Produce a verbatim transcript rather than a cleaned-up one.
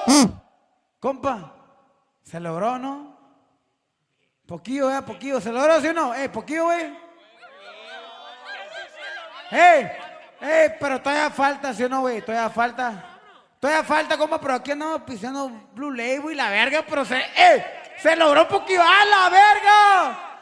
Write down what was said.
Compa, ¿se logró, no? Poquillo, eh, poquillo. ¿Se logró, sí o no? Eh, poquillo, güey. ¡Eh! ¡Eh! Pero todavía falta, ¿sí o no, güey? Todavía falta. Todavía falta, compa, pero aquí andamos pisando Blue Label y la verga, pero se... ¡Eh! ¡Se logró poquillo! ¡Ah, la verga!